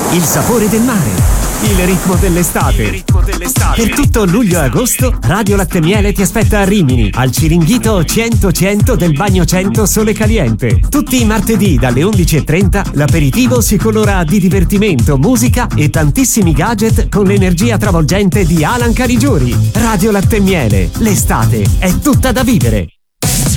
il sapore del mare, il ritmo dell'estate. Per tutto luglio e agosto, Radio Latte Miele ti aspetta a Rimini, al Ciringhito 100 del Bagno 100 Sole Caliente. Tutti i martedì dalle 11:30 l'aperitivo si colora di divertimento, musica e tantissimi gadget con l'energia travolgente di Alan Carigiuri. Radio Latte Miele, l'estate è tutta da vivere.